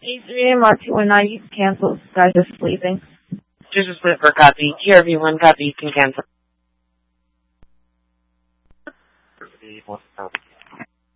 A3 and R219, you can cancel. This guy's just sleeping. Just a split for a copy. GRV1 copy, you can cancel.